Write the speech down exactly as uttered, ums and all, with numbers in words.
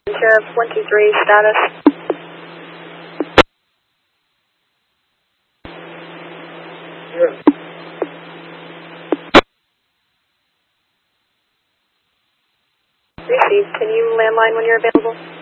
Sheriff one two three, status. Sure. Received. Can you landline when you're available?